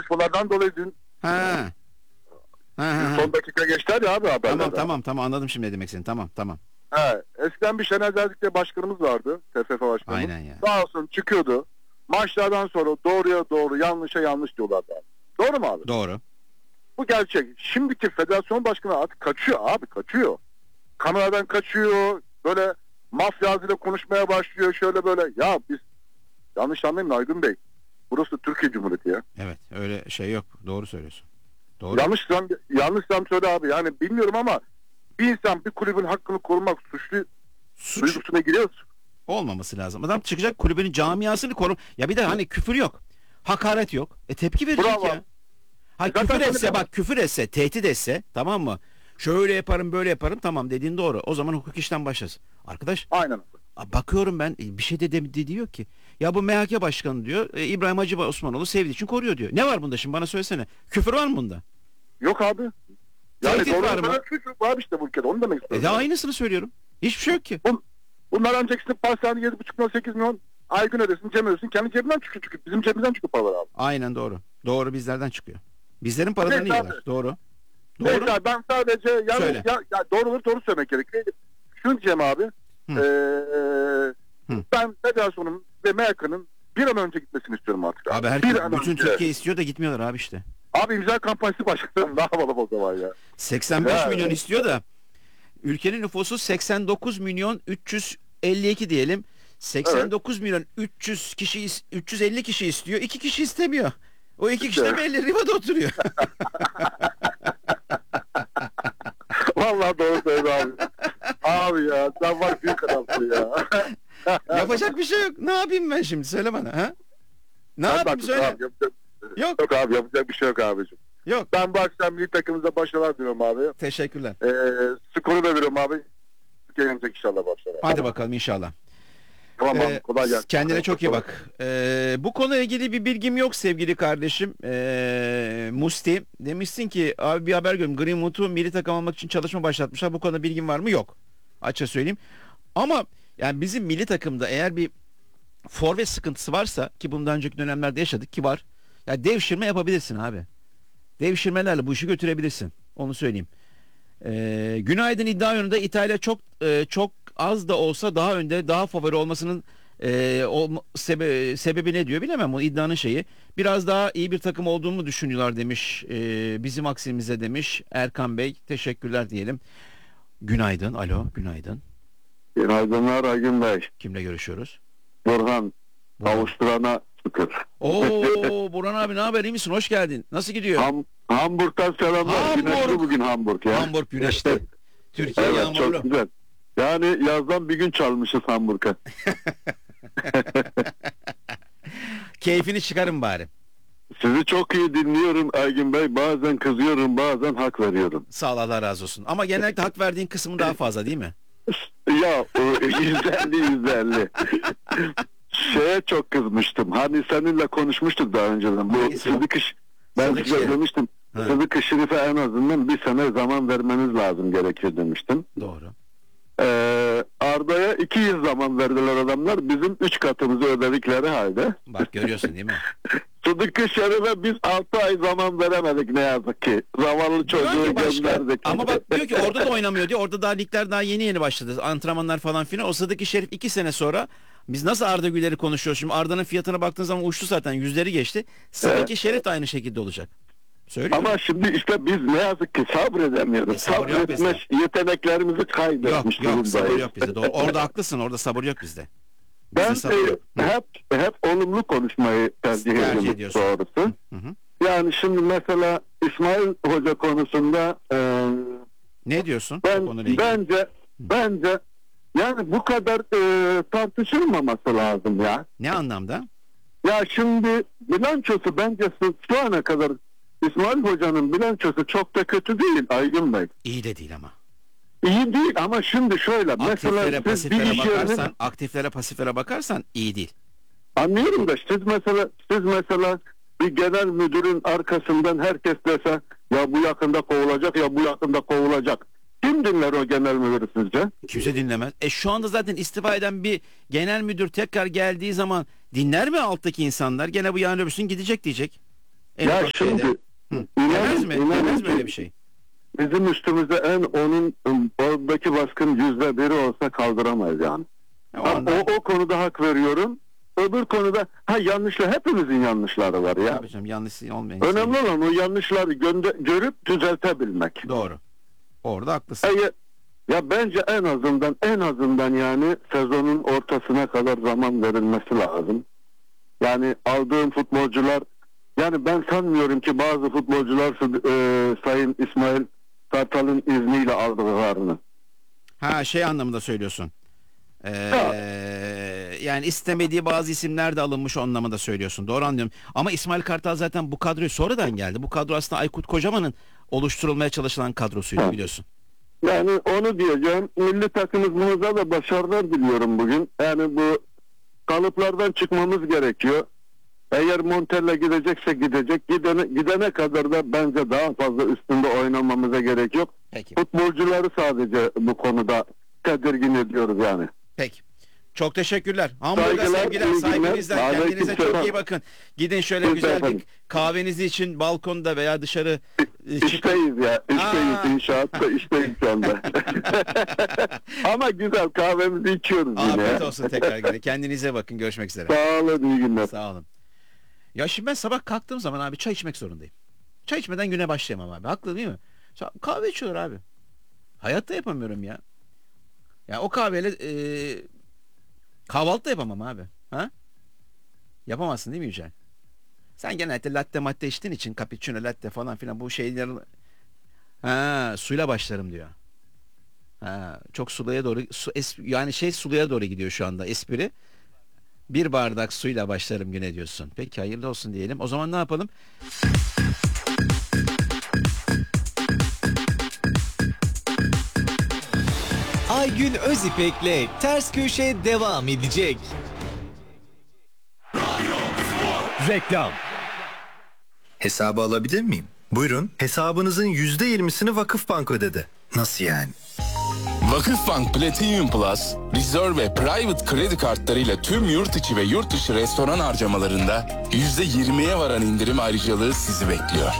konuşmalardan dolayı dün Ha. Ha. son dakika geçtiler ya abi haberlerde. Tamam anladım şimdi ne demek senin. Tamam. He, eskiden bir Şener Zelzik diye başkanımız vardı. TFF başkanımız. Aynen ya. Sağ olsun çıkıyordu. Maçlardan sonra doğruya doğru, yanlışa yanlış diyorlardı abi. Doğru mu abi? Doğru. Bu gerçek. Şimdiki federasyon başkanı artık kaçıyor abi, kaçıyor. Kameradan kaçıyor. Böyle mafya ağzıyla konuşmaya başlıyor. Şöyle böyle. Ya biz yanlış anlaymayın Aydın Bey. Burası Türkiye Cumhuriyeti ya. Evet, öyle şey yok. Doğru söylüyorsun. Doğru. Yanlışsam söyle abi. Yani bilmiyorum ama bir insan bir kulübün hakkını korumak suç duygusuna giriyor. olmaması lazım. Adam çıkacak kulübün camiasını korum. Ya bir de hani küfür yok. Hakaret yok. Tepki verecek Bravo. ya. Ha Zaten küfür etse öyle. bak, küfür etse, tehdit etse, tamam mı? Şöyle yaparım, böyle yaparım, tamam dediğin doğru. O zaman hukuk işten başlasın. Arkadaş Aynen. bakıyorum ben bir şey de diyor ki. Ya bu MHK başkanı diyor İbrahim Hacı Osmanoğlu sevdiği için koruyor diyor. Ne var bunda şimdi bana söylesene. Küfür var mı bunda? Yok abi. Yani Tehdit doğru var mı? küfür var işte bu ülkede. Onu demek istiyorum. De aynısını söylüyorum. Hiçbir şey yok ki. Bunlar ancak işte pastanede 7,5 milyon 8 milyon Aygün ödesin, Cem ödesin. Kendi cebinden çıkıyor çünkü. Bizim cebimizden çıkıyor paralar abi. Aynen doğru. Doğru, bizlerden çıkıyor. Bizlerin paralarını Neyse yiyorlar. abi. Doğru. Neyse Doğru. abi, ben sadece Söyle. doğru söylemek gerekiyor. Şunu diyeceğim abi. Ben federasyonun ve MHK'nın bir an önce gitmesini istiyorum artık. Abi herkes, Bir an bütün önce. Türkiye istiyor da gitmiyorlar abi işte. Abi imza kampanyası başlatalım. Ne yapalım o zaman ya. 85 Ya, milyon istiyor da ülkenin nüfusu 89 milyon 352 diyelim. 89 milyon 300 kişi 350 kişi istiyor. 2 kişi istemiyor. O 2 kişi de belli Riva'da oturuyor. Vallahi doğru söylüyor abi. Abi ya sen var büyük adamsın ya. Yapacak bir şey yok. Ne yapayım ben şimdi? Söyle bana. Ha? Ne Ben yapayım söyle. Abi, Yok. Yok abi yapacak bir şey yok abicim. Yok. Ben bu akşam milli takımımıza başarılar diliyorum abi. Teşekkürler. Skoru da veriyorum abi. Gelecek inşallah başarılar. Hadi bakalım inşallah. Tamam abi kolay gelsin. Kendine çok iyi bak. Bu konuyla ilgili bir bilgim yok sevgili kardeşim. Musti. Demişsin ki abi bir haber gördüm. Greenwood'u milli takım almak için çalışma başlatmışlar. Bu konuda bilgin var mı? Yok. Açık söyleyeyim. Ama yani bizim milli takımda eğer bir forvet sıkıntısı varsa ki bundan önceki dönemlerde yaşadık ki var. Ya devşirme yapabilirsin abi. Devşirmelerle bu işi götürebilirsin. Onu söyleyeyim. Günaydın iddia yönünde İtalya çok az da olsa daha önde, daha favori olmasının sebebi ne diyor bilemem. O iddianın şeyi. Biraz daha iyi bir takım olduğumu düşünüyorlar demiş. Bizim aksimize demiş Erkan Bey. Teşekkürler diyelim. Günaydın. Alo. Günaydın. Günaydınlar Aygün Bey. Kimle görüşüyoruz? Burhan. Avustralya şükür. Oo Burhan abi ne haber? İyi misin? Hoş geldin. Nasıl gidiyor? Hamburg'dan selamlar. Hamburg. Güneşli bugün Hamburg ya. Hamburg güneşli. Türkiye Evet yağmurlu. çok güzel. Yani yazdan bir gün çalmışız Hamburg'a. Keyfini çıkarın bari. Sizi çok iyi dinliyorum Aygün Bey. Bazen kızıyorum, bazen hak veriyorum. Sağ ol Allah razı olsun. Ama genellikle hak verdiğin kısmı daha fazla değil mi? Ya %50. Şeye çok kızmıştım. Hani seninle konuşmuştuk daha önceden. Bu Hangisi o? ben Sıdık size Şerif. demiştim. Ha. Sıdık Şerif'e en azından bir sene zaman vermeniz lazım gerekir demiştim. Doğru. Arda'ya 2 yıl zaman verdiler adamlar. Bizim 3 katımızı ödedikleri halde. Bak görüyorsun değil mi? Sıdık Şerif'e biz 6 ay zaman veremedik ne yazık ki. Zavallı Diyor çocuğu ki başka, gönderdik. ama bak diyor ki orada da oynamıyor diyor. Orada daha ligler daha yeni başladı. Antrenmanlar falan filan. O Sıdık Şerif 2 sene sonra biz nasıl Arda Güler'i konuşuyoruz şimdi? Arda'nın fiyatına baktığın zaman uçtu zaten. Yüzleri geçti. Sıdık Şerif de aynı şekilde olacak. Söylüyorum. Ama şimdi işte biz ne yazık ki sabredemiyoruz. Sabır yok Sabretme yeteneklerimizi kaybetmiş Yok durumdayız. sabır yok bizde. Doğru. Orada haklısın. Orada sabır yok bizde. Bizde Ben sabır yok. hep olumlu konuşmayı tercih ediyorum ediyorsun. doğrusu. Hı hı. Yani şimdi mesela İsmail Hoca konusunda Ne diyorsun? Bu konuyla ilgili? bence yani bu kadar tartışılmaması lazım ya. Ne anlamda? Ya şimdi bilançosu bence şu ana kadar İsmail Hoca'nın bilançosu çok da kötü değil Aygün Bey. İyi de değil ama. İyi değil ama şimdi şöyle Aktiflere mesela siz bir pasiflere iş yerine bakarsan, aktiflere pasiflere bakarsan iyi değil. anlıyorum da siz mesela bir genel müdürün arkasından herkes dese ya bu yakında kovulacak ya bu yakında kovulacak. Kim dinler o genel müdürü sizce? Kimse dinlemez. Şu anda zaten istifa eden bir genel müdür tekrar geldiği zaman dinler mi alttaki insanlar? Gene bu yarın öbürsün gidecek diyecek. En Ya ufak şeyde. şimdi Demez mi? Demez mi öyle bir şey? bizim üstümüzde onun oradaki baskın %1'i olsa kaldıramayız yani. Ya O konuda hak veriyorum. Öbür konuda yanlışlar, hepimizin yanlışları var ya. yapacağım yanlış olmayan. Önemli olan o yanlışları görüp düzeltebilmek. Doğru. Orada haklısın. Ya bence en azından yani sezonun ortasına kadar zaman verilmesi lazım. Yani aldığım futbolcular, yani ben sanmıyorum ki bazı futbolcular Sayın İsmail Kartal'ın izniyle aldıklarını. Ha, şey anlamında söylüyorsun. Yani istemediği bazı isimler de alınmış o anlamında söylüyorsun. Doğru anlıyorum. Ama İsmail Kartal zaten bu kadroya sonradan geldi. Bu kadro aslında Aykut Kocaman'ın oluşturulmaya çalışılan kadrosuydu, biliyorsun. Yani onu diyeceğim. Milli takımımıza da başarılar diliyorum bugün. Yani bu kalıplardan çıkmamız gerekiyor. Eğer Montella gidecekse gidecek. Gidene kadar da bence daha fazla üstünde oynamamıza gerek yok. Peki. Futbolcuları sadece bu konuda tedirgin ediyoruz yani. Peki. Çok teşekkürler. Hamburg'a Saygılar, sevgiler, iyi saygınızla. günler. Kendinize çok Aleykümselam. iyi bakın. Gidin şöyle Siz güzel bir efendim. kahvenizi için balkonda veya dışarı çıkın. İşteyiz ya. İşteyiz. Aa. İnşaatta işteyiz şu anda. Ama güzel kahvemizi içiyoruz yine. Afiyet olsun tekrar gene. Kendinize bakın. Görüşmek üzere. Sağ olun, iyi günler. Sağ olun. Ya şimdi ben sabah kalktığım zaman abi çay içmek zorundayım. Çay içmeden güne başlayamam abi. Haklı değil mi? Kahve içiyorlar abi. Hayatta yapamıyorum ya. Ya o kahveyle kahvaltı da yapamam abi. Ha? Yapamazsın değil mi Yücel? Sen genelde latte matte içtiğin için cappuccino latte falan filan bu şeylerin suyla başlarım diyor. Ha, çok suluya doğru yani suluya doğru gidiyor şu anda espri. Bir bardak suyla başlarım güne diyorsun. Peki hayırlı olsun diyelim. O zaman ne yapalım? Aygün Özipek'le Ters Köşe devam edecek. Reklam. Hesabı alabilir miyim? Buyurun. Hesabınızın %20'sini Vakıfbank ödedi. Nasıl yani? Vakıfbank Platinum Plus, Reserve ve Private kredi kartlarıyla tüm yurt içi ve yurt dışı restoran harcamalarında %20'ye varan indirim ayrıcalığı sizi bekliyor.